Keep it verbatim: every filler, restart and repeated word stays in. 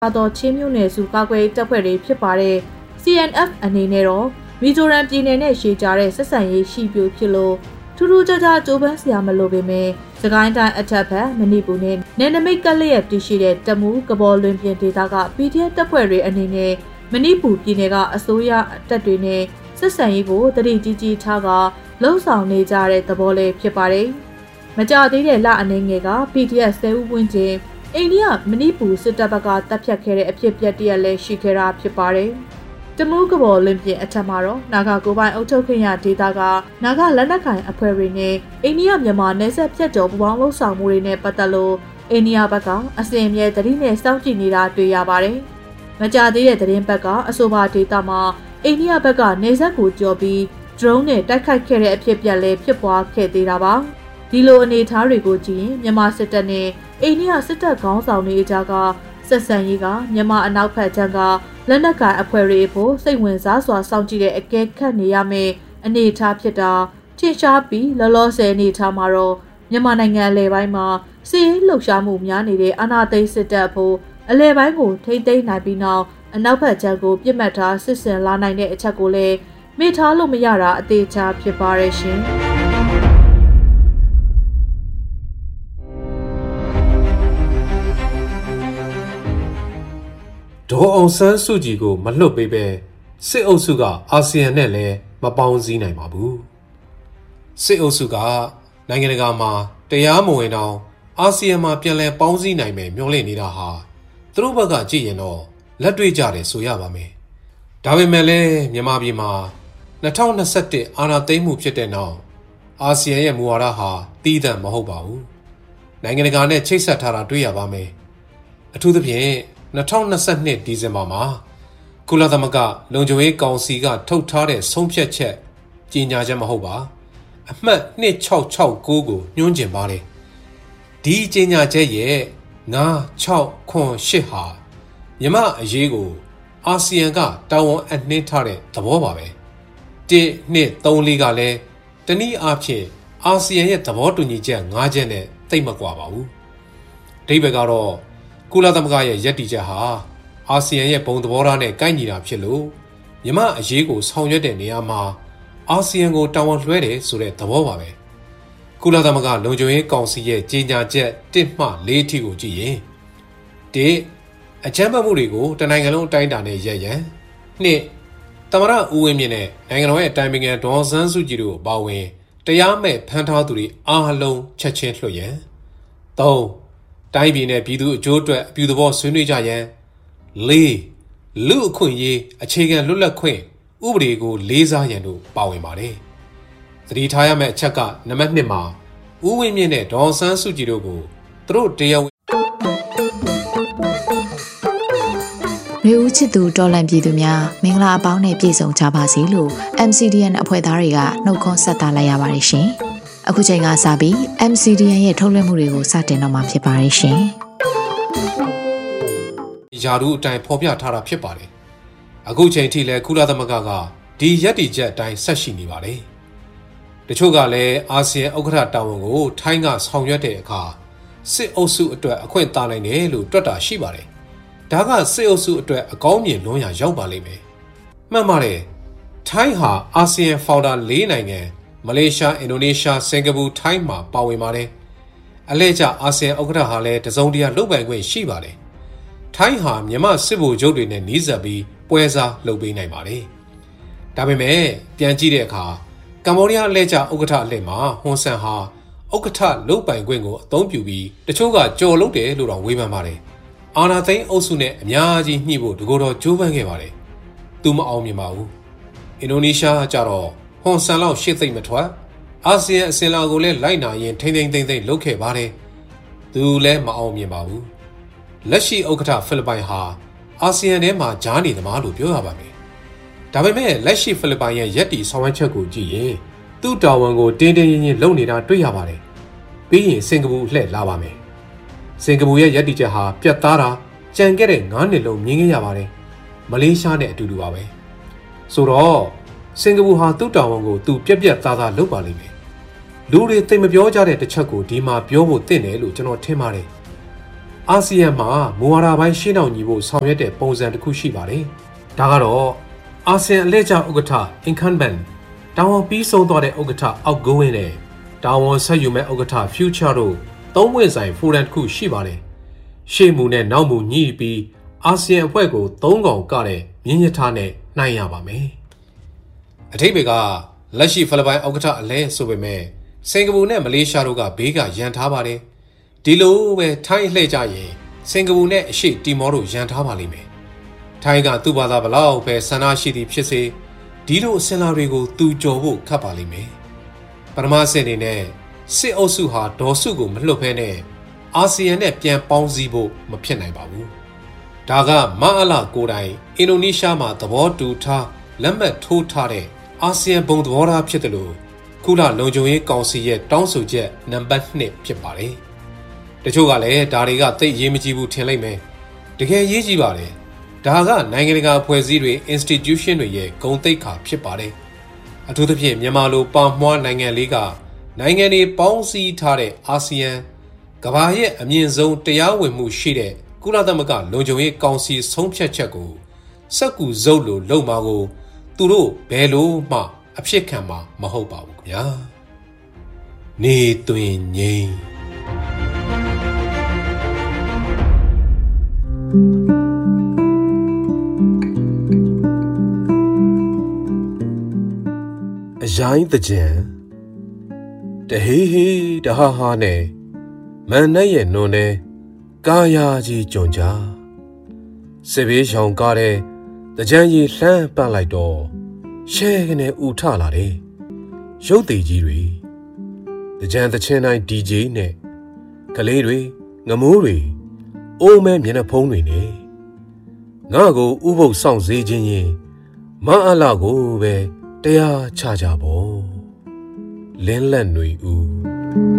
တော်ချင်းမျိုးနယ်စုကာကွယ်တပ်ဖွဲ့တွေဖြစ်ပါတယ် C N F အနေနဲ့တော့မီဇိုရမ်ပြည်နယ်နဲ့ရှေ့ကြားတဲ့ဆက်ဆံရေးရှိပြဖြစ်လို့ထူးထူးခြားခြားကြိုးပမ်းစရာမလိုပေမဲ့စကိုင်းတိုင်းအထက်ဘက်မဏိပူနဲ့နယ်နိမိတ်ကလျက်တည်ရှိတဲ့တမူးကဘော်လွင်ပြင်ဒေသက P D F တပ်ဖွဲ့တွေအနေနဲ့မဏိပူပြည်နယ်ကအစိုးရတပ်တွေနဲ့ဆက်ဆံရေးကိုတတိကြီးကြီးထားကလှုံ့ဆော်နေကြတဲ့သဘောလေးဖြစ်ပါတယ်။မကြသေးတဲ့လအနေငယ်က P D F ဆယ်ဦးဝန်းကျင်အိန္ဒိယမဏိပူစစ်တပ်ဘက်ကတပ်ဖြတ်ခဲ့တဲ့အဖြစ်အပျက်တရက်လည်းရှိခဲ့တာဖြစ်ပါတယ်။တမူးကဘော်လွင်ပြင်အထက်မှာတော့နာဂကိုပိုင်အုပ်ချုပ်ခွင့်ရဒေသကနာဂလက်နက်ကိုင်အဖွဲ့တွေနဲ့အိန္ဒိယမြန်မာနယ်စပ်ဖြတ်ကျော်ပူးပေါင်းလှုပ်ဆောင်မှုတွေနဲ့ပတ်သက်လို့အိန္ဒိယဘက်ကအစဉ်အမြဲတတိနဲ့စောင့်ကြည့်နေတာတွေ့ရပါတယ်။မကြသေးတဲ့သတင်းဘက်ကအဆိုပါဒေသမှာအိန္ဒိယဘက်ကနေဆက်ကိုကြော်ပြီး drone နဲ့တိုက်ခိုက်ခဲ့တဲ့အဖြစ်အပျက်လည်းဖြစ်ပွားခဲ့သေးတာပါဒီလိုအနေအထားတွေကိုကြည့်ရင်မြန်မာစစ်တပ်နဲ့အိန္ဒိယစစ်တပ်ခေါင်းဆောင်တွေအကြားကဆက်ဆံရေးကမြန်မာအနောက်ဘက်ခြမ်းကလက်နက်ကိုင်အဖွဲ့တွေဖို့စိတ်ဝင်စားစွာစောင့်ကြည့်တဲ့အကဲခတ်နေရမယ့်အနေအထားဖြစ်တာထင်ရှားပြီးလောလောဆယ်အနေအထားမှာတော့မြန်မာနိုင်ငံအလဲပိုင်းမှာစစ်ရေးလှုပ်ရှားမှုများနေတဲ့အာဏာသိမ်းစစ်တပ်ဖို့အလဲပိုင်းကိုထိမ့်သိမ်းနိုင်ပြီးနောက်အနောက်ဘက်ခြမ်းကိုပြစ်မှတ်ထားစစ်ဆင်လာနိုင်တဲ့အချက်ကိုလည်းမေ့ထားလို့မရတာအသေးချာဖြစ်ပါရဲ့ရှင်။ဒေါ်အောင်ဆန်းစုကြည်ကိုမလွတ်ပေးပဲစစ်အုပ်စုကအာဆီယံနဲ့လည်းမပေါင်းစည်းနိုင်ပါဘူး။စစ်အုပ်စုကနိုင်ငံတကာမှာတရားမဝင်တော့အာဆီယံမှာပြန်လည်ပေါင်းစည်းနိုင်မယ်မျှော်လင့်နေတာဟာသူတို့ဘက်ကကြည့်ရင်တော့လက်တွေ့ကြတယ်ဆိုရပါမယ်။ဒါပေမဲ့လည်းမြန်မာပြည်မှာ၂၀၂၁အာဏာသိမ်းမှုဖြစ်တဲ့နောက်အာဆီယံရဲ့မူဝါဒဟာတီးသန့်မဟုတ်ပါဘူး။နိုင်ငံတကာနဲ့ချိတ်ဆက်ထားတာတွေ့ရပါမယ်။အထူးသဖြင့်၂၀၂၂ဒီဇင်ဘာမှာကုလသမဂ္ဂလုံခြုံရေးကောင်စီကထုတ်ထားတဲ့ဆုံးဖြတ်ချက်ကြေညာချက်မဟုတ်ပါအမှတ်၂၆၆၉ကိုညွှန်းကျင်ပါတယ်။ဒီကြေညာချက်ရဲ့၅၆၇၈ဟာမြန်မာအရေးကိုအာဆီယံကတာဝန်အနှင်းထားတဲ့သဘောပါပဲ။၁ ၂ ၃ ၄ကလည်းတနည်းအားဖြင့်အာဆီယံရဲ့သဘောတူညီချက်၅ချက်နဲ့တိတ်မကွာပါဘူး။အဓိပ္ပာယ်ကတော့ကုလသမဂ္ဂရဲ့ယက်တီချက်ဟာအာဆီယံရဲ့ဘုံသဘောထားနဲ့ကိုက်ညီတာဖြစ်လို့မြန်မာအရေးကိုဆောင်ရွက်တဲ့နေရာမှာအာဆီယံကိုတာဝန်လွှဲတယ်ဆိုတဲ့သဘောပါပဲ။ကုလသမဂ္ဂလုံခြုံရေးကောင်စီရဲ့ကြေညာချက်၁မှ၄ထိကိုကြည့်ရင်၁အကြမ်းဖက်မှုတွေကိုတနိုင်ငံလုံးအတိုင်းအတာနဲ့ရပ်ရန်နှစ်သမ္မတဦးဝင်းမြင့်နဲ့နိုင်ငံတော်ရဲ့အတိုင်ပင်ခံဒေါ်အောင်ဆန်းစုကြည်တို့အပါအဝင်တရားမဲ့ဖမ်းထားသူတွေအားလုံးချက်ချင်းလွှတ်ရန်သုံးတိုင်းပြည်နဲ့ပြည်သူအကျိုးအတွက်အပြုသဘောဆွေးနွေးကြရန်လေးလူအခွင့်အရေးအခြေခံလွတ်လပ်ခွင့်ဥပဒေကိုလေးစားရန်တို့ပါဝင်ပါတယ်သတိထားရမယ့်အချက်ကနံပါတ်၂မှာဦးဝင်းမြင့်နဲ့ဒေါ်အောင်ဆန်းစုကြည်တို့ကိုသူတို့တရားရေဦးချစ်သူတော်လန်ပြည်သူများမင်္ဂလာအပေါင်းနဲ့ပြည့်စုံကြပါစေလို့ M C D N အဖွဲ့သားတွေကနှုတ်ခွန်းဆက်သလိုက်ရပါတယ်ရှင်။အခုချိန်ကစပြီး M C D N ရဲ့ထုတ်လွှင့်မှုတွေကိုစတင်တော့မှာဖြစ်ပါတယ်ရှင်။ယာရုအတိုင်းဖော်ပြထားတာဖြစ်ပါတယ်။အခုချိန်ထိလည်းကုလသမဂ္ဂကဒီယက်တီချက်အတိုင်းဆက်ရှိနေပါတယ်။တချို့ကလည်းအာဆီယံဥက္ကဋ္ဌတာဝန်ကိုထိုင်းကဆောင်ရွက်တဲ့အခါစစ်အုပ်စုအတွက်အခွင့်အာဏာနိုင်တယ်လို့တွက်တာရှိပါတယ်။ဒါကစစ်အုပ်စုအတွက်အကောင်းမြင်လွန်းရာရောက်ပါလိမ့်မယ်။မှန်ပါတယ်။ထိုင်းဟာအာဆီယံဖော်ဒါ၄နိုင်ငံမလေးရှားအင်ဒိုနီးရှားစင်ကာပူထိုင်းမှာပါဝင်ပါတယ်။အလဲကျအာဆီယံဥက္ကဋ္ဌဟာလည်းတစုံတရာလုပ်ပိုင်ခွင့်ရှိပါတယ်။ထိုင်းဟာမြန်မာစစ်ဗိုလ်ချုပ်တွေနဲ့နှီးစပ်ပြီးပွဲစားလုပ်ပေးနိုင်ပါတယ်။ဒါပေမဲ့ပြန်ကြည့်တဲ့အခါကမ္ဘောဒီးယားအလဲကျဥက္ကဋ္ဌအလှည့်မှာဟွန်ဆန်ဟာဥက္ကဋ္ဌလုပ်ပိုင်ခွင့်ကိုအသုံးပြုပြီးတချို့ကကြော်လုပ်တယ်လို့တော့ဝေဖန်ပါတယ်။အာနာသိန်းအုပ်စုနဲ့အများကြီးညှိဖို့တကောတော်ကြိုးပမ်းခဲ့ပါတယ်။သူမအောင်မြင်ပါဘူး။အင်ဒိုနီးရှားကျတော့ဟွန်ဆန်လောက်ရှစ်သိမ့်မထွက်အာဆီယံအစင်လာကိုလည်းလိုက်နာရင်ထိမ့်ထိမ့်သိမ့်သိမ့်လုပ်ခဲ့ပါတယ်။သူလည်းမအောင်မြင်ပါဘူး။လက်ရှိဥက္ကဋ္ဌဖိလစ်ပိုင်ဟာအာဆီယံထဲမှာကြားနေသမားလို့ပြောရပါမယ်။ဒါပေမဲ့လက်ရှိဖိလစ်ပိုင်ရဲ့ယက်တီဆောင်ရွက်ချက်ကိုကြည့်ရင်သူ့တာဝန်ကိုတင်းတင်းရင်ရင်လုပ်နေတာတွေ့ရပါတယ်။ပြီးရင်စင်ကာပူလှည့်လာပါမယ်။စင်ကာပူရဲ့ယက်တီချက်ဟာပြတ်သားတာကြံခဲ့တဲ့ငါးနှစ်လုံးမြင်ခဲ့ရပါတယ်မလေးရှားနဲ့အတူတူပါပဲဆိုတော့စင်ကာပူဟာသူ့တာဝန်ကိုသူပြက်ပြက်သားသားလုပ်ပါလိမ့်မယ်လူတွေသိမပြောကြတဲ့တစ်ချက်ကိုဒီမှာပြောဖို့သင့်တယ်လို့ကျွန်တော်ထင်ပါတယ်အာဆီယံမှာမူဝါဒပိုင်းရှင်းအောင်ညီဖို့ဆောင်ရွက်တဲ့ပုံစံတစ်ခုရှိပါတယ်။ဒါကတော့အာဆီယံအလှည့်ကျဥက္ကဋ္ဌ incumbent တာဝန်ပြီးဆုံးသွားတဲ့ဥက္ကဋ္ဌ outgoing နဲ့တာဝန်ဆက်ယူမဲ့ဥက္ကဋ္ဌ future တို့သုံးပွင့်ဆိုင်ဖိုရမ်တစ်ခုရှိပါတယ်။ရှေ့မူနဲ့နောက်မူညှိပြီးအာဆီယံအဖွဲ့ကိုသုံးកောင်ကတဲ့မြင်းရထားနဲ့နှိုင်းရပါမယ်။အထိပ္ပယ်ကလက်ရှိဖိလစ်ပိုင်ဥက္ကဋ္ဌအလဲဆိုပေမဲ့စင်ကာပူနဲ့မလေးရှားတို့ကဘေးကရန်ထားပါတယ်။ဒီလိုပဲထိုင်းလှည့်ကြရင်စင်ကာပူနဲ့အရှေ့တီမောတို့ရန်ထားပါလိမ့်မယ်။ထိုင်းကသူ့ဘာသာဘလောက်ပဲဆန္ဒရှိသည်ဖြစ်စေဒီလိုအစင်လာတွေကိုသူကြော်ဖို့ခတ်ပါလိမ့်မယ်။ပထမဆင့်အနေနဲ့စစ်အုပ်စုဟာဒေါ်စုကိုမလွတ်ဖဲနဲ့အာဆီယံနဲ့ပြန်ပေါင်းစည်းဖို့မဖြစ်နိုင်ပါဘူး။ဒါကမအလာကိုတိုင်အင်ဒိုနီးရှားမှာသဘောတူထားလက်မှတ်ထိုးထားတဲ့အာဆီယံဘုံသဘောထားဖြစ်တယ်လို့ကုလလုံခြုံရေးကောင်စီရဲ့တောင်းဆိုချက်နံပါတ်နှစ်ဖြစ်ပါတယ်။တချို့ကလည်းဒါတွေကသိပ်ရေးမကြီးဘူးထင်လိုက်မယ်။တကယ်ရေးကြီးပါတယ်။ဒါကနိုင်ငံတကာအဖွဲ့အစည်းတွေ institution တွေရဲ့ဂုဏ်သိက္ခာဖြစ်ပါတယ်။အထူးသဖြင့်မြန်မာလိုပါမွှားနိုင်ငံလေးကနိုင်ငံတွေပေါင်းစည်းထားတဲ့အာဆီယံကမ္ဘာရဲ့အမြင့်ဆုံးတရားဝင်မှုရှိတဲ့ကုလသမဂ္ဂလုံခြုံရေးကောင်စီဆုံးဖြတ်ချက်ကိုစက္ကူစုပ်လိုလုပ်မှာကိုသူတို့ဘယ်လိုမှအဖြစ်ခံမှာမဟုတ်ပါဘူးခင်ဗျာနေသွင်းငိမ့်အရိုင်းတကြံတဟေးဟေးတဟာဟာနဲ့မန်နဲ့ရဲ့နွန်နဲ့ကာယာကြီးကြုံကြစစ်ဘေးရှောင်ကားတဲ့တကြံကြီးလှမ်းပတ်လိုက်တော့ရှဲကနေဥထလာတယ်ရုပ်သေးကြီးတွေတကြံတချင်းတိုင်း ဒီဂျေ နဲ့ကလေးတွေငမိုးတွေအိုးမဲမျက်နှာဖုံးတွေနဲ့ငါကိုဥပုပ်ဆောင်စေခြင်းရင်မအလာကိုပဲတရားချကြပေါ့လင်းလက်ຫນွေဦး